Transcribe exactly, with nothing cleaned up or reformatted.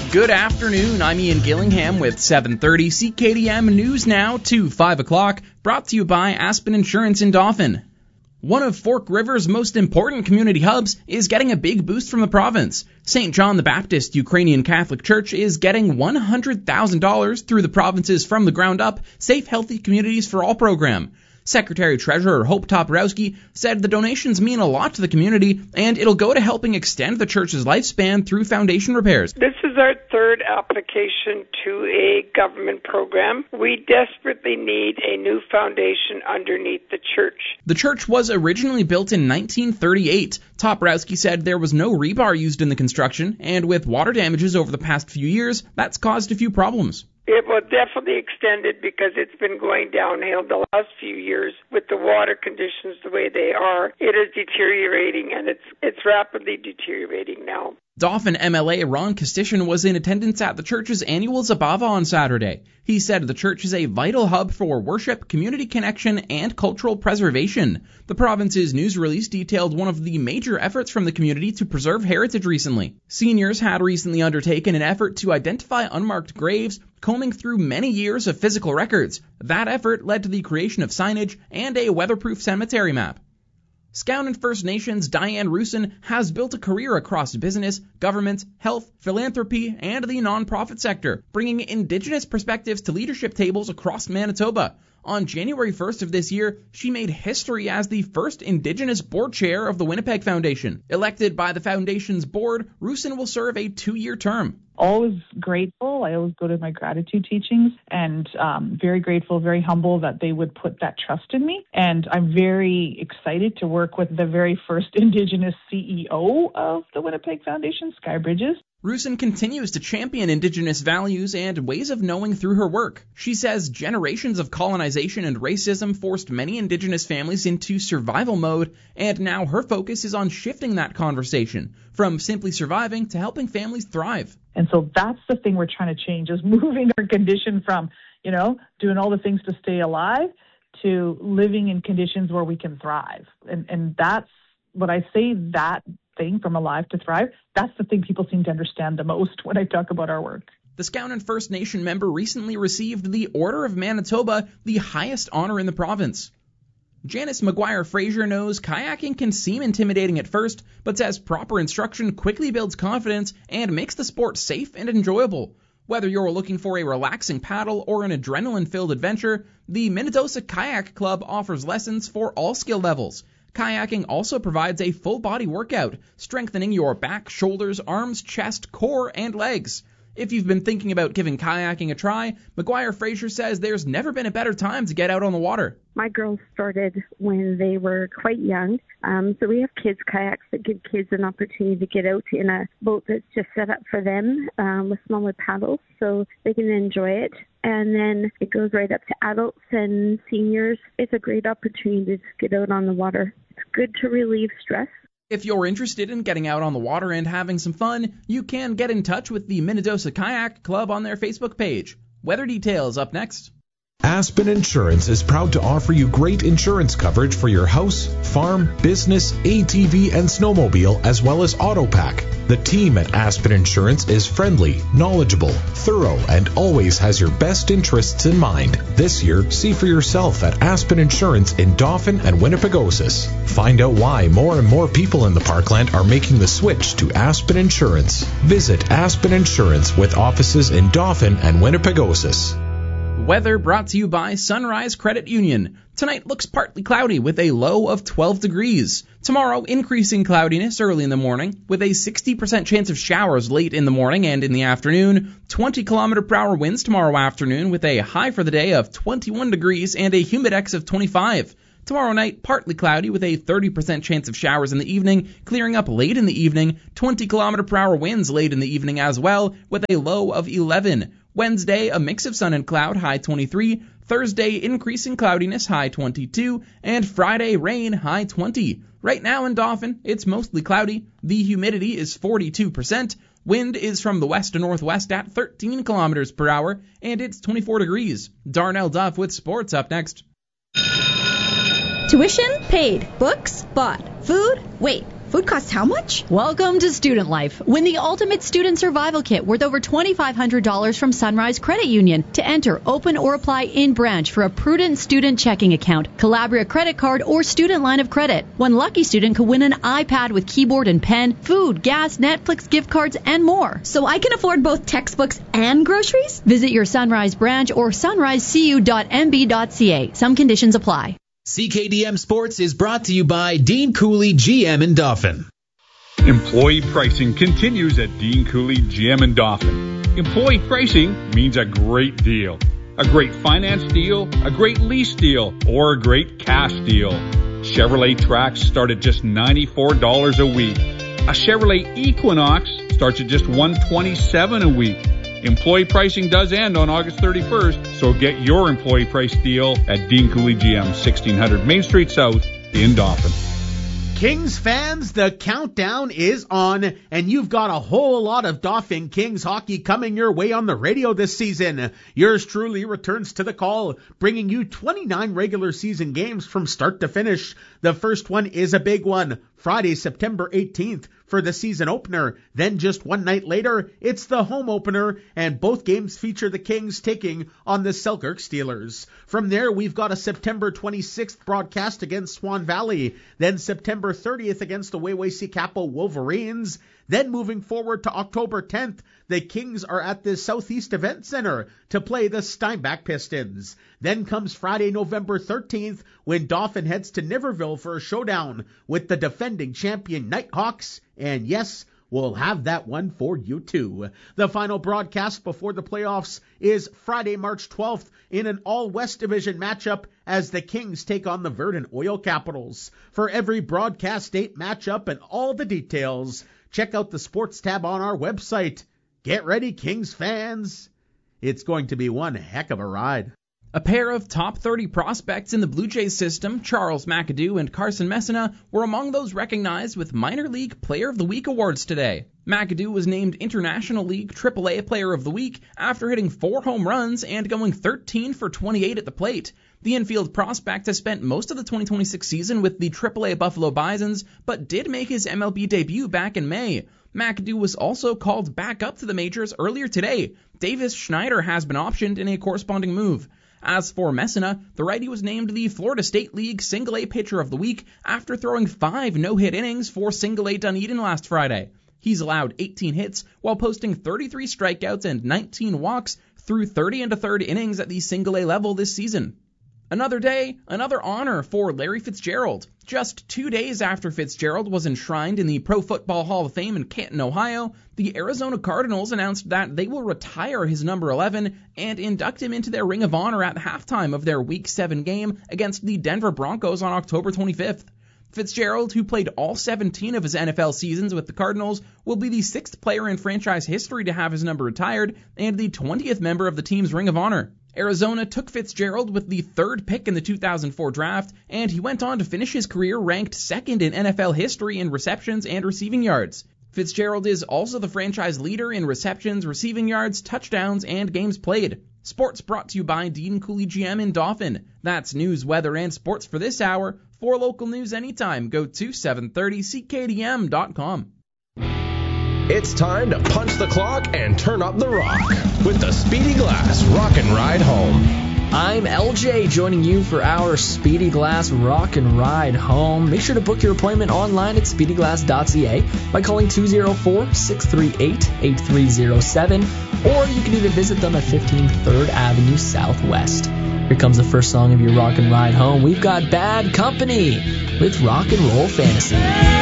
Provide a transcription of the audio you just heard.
Good afternoon, I'm Ian Gillingham with seven thirty C K D M News Now to five o'clock, brought to you by Aspen Insurance in Dauphin. One of Fork River's most important community hubs is getting a big boost from the province. Saint John the Baptist Ukrainian Catholic Church is getting one hundred thousand dollars through the province's From the Ground Up Safe Healthy Communities for All program. Secretary-Treasurer Hope Toporowski said the donations mean a lot to the community, and it'll go to helping extend the church's lifespan through foundation repairs. This is our third application to a government program. We desperately need a new foundation underneath the church. The church was originally built in nineteen thirty-eight. Toporowski said there was no rebar used in the construction, and with water damages over the past few years, that's caused a few problems. It will definitely extend it because it's been going downhill the last few years with the water conditions the way they are. It is deteriorating, and it's it's rapidly deteriorating now. Dauphin M L A Ron Kostishin was in attendance at the church's annual Zabava on Saturday. He said the church is a vital hub for worship, community connection, and cultural preservation. The province's news release detailed one of the major efforts from the community to preserve heritage recently. Seniors had recently undertaken an effort to identify unmarked graves, combing through many years of physical records. That effort led to the creation of signage and a weatherproof cemetery map. Skownan First Nations Diane Rusin has built a career across business, government, health, philanthropy, and the nonprofit sector, bringing Indigenous perspectives to leadership tables across Manitoba. On January first of this year, she made history as the first Indigenous board chair of the Winnipeg Foundation. Elected by the Foundation's board, Rusin will serve a two-year term. Always grateful. I always go to my gratitude teachings, and um, very grateful, very humble that they would put that trust in me. And I'm very excited to work with the very first Indigenous C E O of the Winnipeg Foundation, Sky Bridges. Rusin continues to champion Indigenous values and ways of knowing through her work. She says generations of colonization and racism forced many Indigenous families into survival mode, and now her focus is on shifting that conversation, from simply surviving to helping families thrive. And so that's the thing we're trying to change, is moving our condition from, you know, doing all the things to stay alive to living in conditions where we can thrive. And and that's what I say, that thing from alive to thrive, that's the thing people seem to understand the most when I talk about our work. The Skownan First Nation member recently received the Order of Manitoba, the highest honor in the province. Janice McGuire-Fraser knows kayaking can seem intimidating at first, but says proper instruction quickly builds confidence and makes the sport safe and enjoyable. Whether you're looking for a relaxing paddle or an adrenaline-filled adventure, the Minnedosa Kayak Club offers lessons for all skill levels. Kayaking also provides a full-body workout, strengthening your back, shoulders, arms, chest, core, and legs. If you've been thinking about giving kayaking a try, McGuire-Fraser says there's never been a better time to get out on the water. My girls started when they were quite young, um, so we have kids' kayaks that give kids an opportunity to get out in a boat that's just set up for them um, with smaller paddles so they can enjoy it. And then it goes right up to adults and seniors. It's a great opportunity to get out on the water. It's good to relieve stress. If you're interested in getting out on the water and having some fun, you can get in touch with the Minnedosa Kayak Club on their Facebook page. Weather details up next. Aspen Insurance is proud to offer you great insurance coverage for your house, farm, business, A T V, and snowmobile, as well as auto pack. The team at Aspen Insurance is friendly, knowledgeable, thorough, and always has your best interests in mind. This year, see for yourself at Aspen Insurance in Dauphin and Winnipegosis. Find out why more and more people in the Parkland are making the switch to Aspen Insurance. Visit Aspen Insurance with offices in Dauphin and Winnipegosis. Weather brought to you by Sunrise Credit Union. Tonight looks partly cloudy with a low of twelve degrees. Tomorrow, increasing cloudiness early in the morning with a sixty percent chance of showers late in the morning and in the afternoon. twenty kilometer per hour winds tomorrow afternoon with a high for the day of twenty-one degrees and a humidex of twenty-five. Tomorrow night, partly cloudy with a thirty percent chance of showers in the evening, clearing up late in the evening. twenty kilometer per hour winds late in the evening as well with a low of eleven. Wednesday, a mix of sun and cloud, high twenty-three. Thursday, increasing cloudiness, high twenty-two. And Friday, rain, high twenty. Right now in Dauphin, it's mostly cloudy. The humidity is forty-two percent. Wind is from the west to northwest at thirteen kilometers per hour, and it's twenty-four degrees. Darnell Duff with sports up next. Tuition paid. Books bought. Food, wait. Food costs how much? Welcome to Student Life. Win the ultimate student survival kit worth over twenty-five hundred dollars from Sunrise Credit Union. To enter, open or apply in branch for a Prudent student checking account, Calabria credit card, or student line of credit. One lucky student could win an iPad with keyboard and pen, food, gas, Netflix gift cards, and more. So I can afford both textbooks and groceries? Visit your Sunrise branch or sunrise c u dot m b dot c a. Some conditions apply. C K D M Sports is brought to you by Dean Cooley G M in Dauphin. Employee pricing continues at Dean Cooley G M in Dauphin. Employee pricing means a great deal. A great finance deal, a great lease deal, or a great cash deal. Chevrolet Trax start at just ninety-four dollars a week. A Chevrolet Equinox starts at just one hundred twenty-seven dollars a week. Employee pricing does end on August thirty-first, so get your employee price deal at Dean Cooley G M, sixteen hundred Main Street South in Dauphin. Kings fans, the countdown is on, and you've got a whole lot of Dauphin Kings hockey coming your way on the radio this season. Yours truly returns to the call, bringing you twenty-nine regular season games from start to finish. The first one is a big one, Friday, September eighteenth. For the season opener. Then just one night later, it's the home opener, and both games feature the Kings taking on the Selkirk Steelers. From there, we've got a September twenty-sixth broadcast against Swan Valley, then September thirtieth against the Wawasee Capo Wolverines. Then moving forward to October tenth, the Kings are at the Southeast Event Center to play the Steinbach Pistons. Then comes Friday, November thirteenth, when Dauphin heads to Niverville for a showdown with the defending champion Nighthawks. And yes, we'll have that one for you too. The final broadcast before the playoffs is Friday, March twelfth in an all-West Division matchup as the Kings take on the Verdant Oil Capitals. For every broadcast date, matchup, and all the details, check out the sports tab on our website. Get ready, Kings fans. It's going to be one heck of a ride. A pair of top thirty prospects in the Blue Jays system, Charles McAdoo and Carson Messina, were among those recognized with Minor League Player of the Week awards today. McAdoo was named International League triple A Player of the Week after hitting four home runs and going thirteen for twenty-eight at the plate. The infield prospect has spent most of the twenty twenty-six season with the triple A Buffalo Bisons, but did make his M L B debut back in May. McAdoo was also called back up to the majors earlier today. Davis Schneider has been optioned in a corresponding move. As for Messina, the righty was named the Florida State League Single A Pitcher of the Week after throwing five no-hit innings for Single A Dunedin last Friday. He's allowed eighteen hits while posting thirty-three strikeouts and nineteen walks through thirty and a third innings at the Single A level this season. Another day, another honor for Larry Fitzgerald. Just two days after Fitzgerald was enshrined in the Pro Football Hall of Fame in Canton, Ohio, the Arizona Cardinals announced that they will retire his number eleven and induct him into their Ring of Honor at halftime of their Week seven game against the Denver Broncos on October twenty-fifth. Fitzgerald, who played all seventeen of his N F L seasons with the Cardinals, will be the sixth player in franchise history to have his number retired and the twentieth member of the team's Ring of Honor. Arizona took Fitzgerald with the third pick in the two thousand four draft, and he went on to finish his career ranked second in N F L history in receptions and receiving yards. Fitzgerald is also the franchise leader in receptions, receiving yards, touchdowns, and games played. Sports brought to you by Dean Cooley G M in Dauphin. That's news, weather, and sports for this hour. For local news anytime, go to seven thirty C K D M dot com. It's time to punch the clock and turn up the rock with the Speedy Glass Rock and Ride Home. I'm L J, joining you for our Speedy Glass Rock and Ride Home. Make sure to book your appointment online at speedy glass dot c a by calling two oh four, six three eight, eight three oh seven, or you can even visit them at fifteen third Avenue Southwest. Here comes the first song of your Rock and Ride Home. We've got Bad Company with Rock and Roll Fantasy.